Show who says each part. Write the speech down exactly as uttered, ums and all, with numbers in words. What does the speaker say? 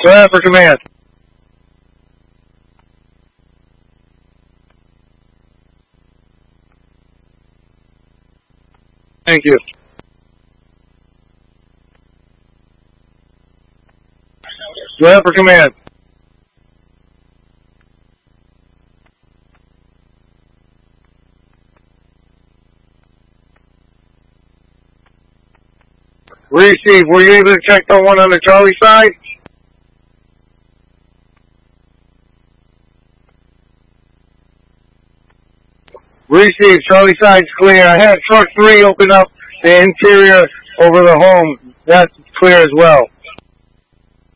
Speaker 1: Go ahead for command. Thank you. Go ahead for command. Receive. Were you able to check the one on the Charlie side? Receive. Charlie side's clear. I had truck three open up the interior over the home. That's clear as well.